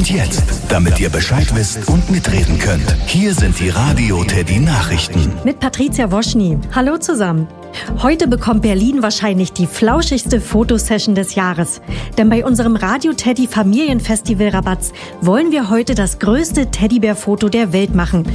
Und jetzt, damit ihr Bescheid wisst und mitreden könnt, hier sind die Radio-Teddy-Nachrichten. Mit Patricia Woschny. Hallo zusammen. Heute bekommt Berlin wahrscheinlich die flauschigste Fotosession des Jahres. Denn bei unserem Radio-Teddy Familienfestival Rabatz wollen wir heute das größte Teddybär-Foto der Welt machen.